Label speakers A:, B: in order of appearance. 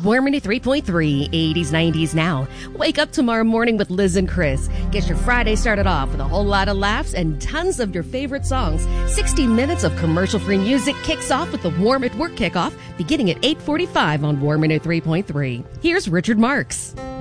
A: Warm 3.3, 80s, 90s now. Wake up tomorrow morning with Liz and Chris. Get your Friday started off with a whole lot of laughs and tons of your favorite songs. 60 minutes of commercial-free music kicks off with the Warm at Work kickoff beginning at 8:45 on Warm 3.3. Here's Richard Marks.